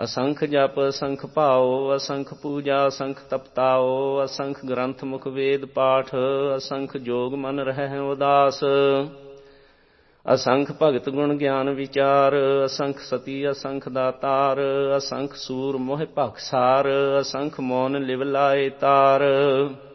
ਅਸੰਖ ਜਪ ਅਸੰਖ ਭਾਉ, ਅਸੰਖ ਪੂਜਾ ਅਸੰਖ ਤਪਤਾਓ, ਅਸੰਖ ਗ੍ਰੰਥ ਮੁਖ ਵੇਦ ਪਾਠ, ਅਸੰਖ ਜੋਗ ਮਨ ਰਹਿ ਉਦਾਸ। ਅਸੰਖ ਭਗਤ ਗੁਣ ਗਿਆਨ ਵਿਚਾਰ, ਅਸੰਖ ਸਤੀ ਅਸੰਖ ਦਾਤਾਰ, ਅਸੰਖ ਸੂਰ ਮੋਹ ਭਖਸਾਰ, ਅਸੰਖ ਮੌਨ ਲਿਵ ਲਾਏ ਤਾਰ।